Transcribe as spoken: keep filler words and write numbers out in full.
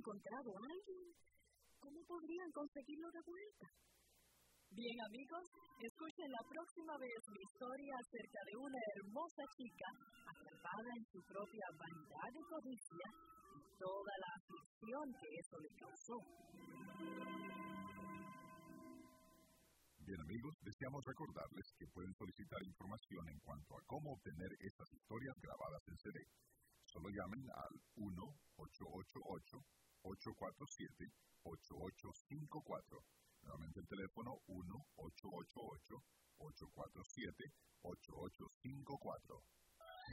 encontrado a alguien, ¿cómo podrían conseguirlo de vuelta? Bien, amigos, escuchen la próxima vez mi historia acerca de una hermosa chica atrapada en su propia vanidad y codicia y toda la aflicción que eso le causó. Bien, amigos, deseamos recordarles que pueden solicitar información en cuanto a cómo obtener estas historias grabadas en C D. Solo llamen al uno ocho ocho ocho, ocho cuatro siete, ocho ocho cinco cuatro. Nuevamente el teléfono uno ocho ocho ocho, ocho cuatro siete, ocho ocho cinco cuatro.